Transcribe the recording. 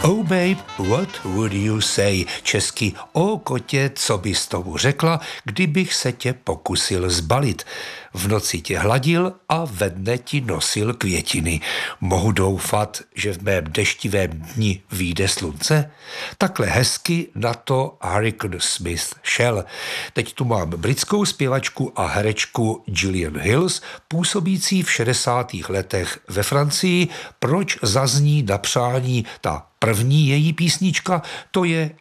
Oh babe, what would you say? Česky, o kotě, co bys tomu řekla, kdybych se tě pokusil zbalit. V noci tě hladil a ve dne ti nosil květiny. Mohu doufat, že v mém deštivém dni vyjde slunce? Takhle hezky na to Hurricane Smith šel. Teď tu mám britskou zpěvačku a herečku Gillian Hills, působící v 60. letech ve Francii. Proč zazní na přání ta první její písnička? To je